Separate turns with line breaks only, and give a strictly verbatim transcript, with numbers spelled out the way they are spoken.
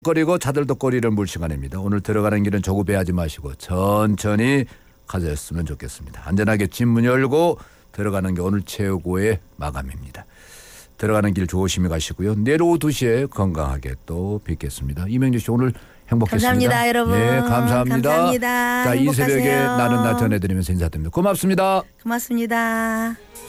거리고 자들도 꼬리를 물 시간입니다. 오늘 들어가는 길은 조급해하지 마시고 천천히 가셨으면 좋겠습니다. 안전하게 집 문 열고 들어가는 게 오늘 최고의 마감입니다. 들어가는 길 조심히 가시고요. 내일 오후 두 시에 건강하게 또 뵙겠습니다. 이명주 씨 오늘 행복했습니다.
감사합니다, 여러분.
예, 감사합니다.
감사합니다.
자, 이 새벽에
행복하세요.
나는 나 전해드리면서 인사드립니다. 고맙습니다.
고맙습니다.